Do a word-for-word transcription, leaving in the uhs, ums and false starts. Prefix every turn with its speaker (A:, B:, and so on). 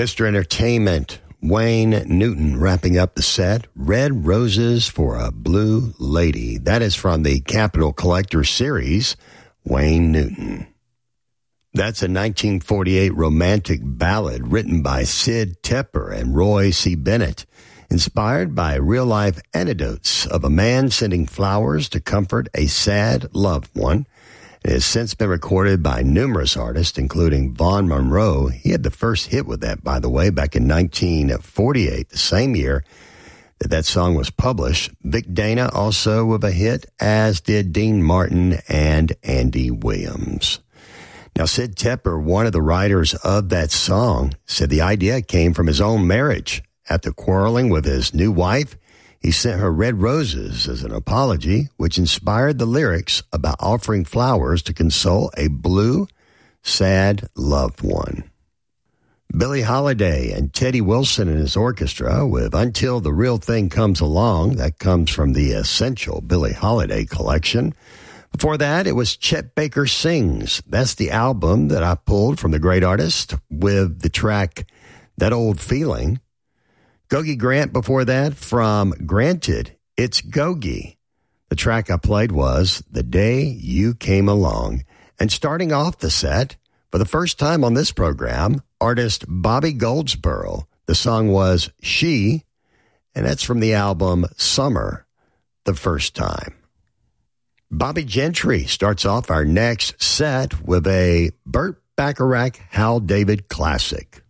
A: Mister Entertainment, Wayne Newton wrapping up the set. Red Roses for a Blue Lady. That is from the Capitol Collector series, Wayne Newton. That's a nineteen forty-eight romantic ballad written by Sid Tepper and Roy C. Bennett, inspired by real-life anecdotes of a man sending flowers to comfort a sad loved one. It has since been recorded by numerous artists, including Vaughn Monroe. He had the first hit with that, by the way, back in nineteen forty-eight, the same year that that song was published. Vic Dana also with a hit, as did Dean Martin and Andy Williams. Now, Sid Tepper, one of the writers of that song, said the idea came from his own marriage. After quarreling with his new wife, he sent her red roses as an apology, which inspired the lyrics about offering flowers to console a blue, sad loved one. Billie Holiday and Teddy Wilson and his orchestra with Until the Real Thing Comes Along. That comes from the Essential Billie Holiday collection. Before that, it was Chet Baker Sings. That's the album that I pulled from the great artist with the track That Old Feeling. Gogi Grant before that from Granted, It's Gogi. The track I played was The Day You Came Along. And starting off the set, for the first time on this program, artist Bobby Goldsboro. The song was She, and that's from the album Summer, The First Time. Bobby Gentry starts off our next set with a Burt Bacharach Hal David classic.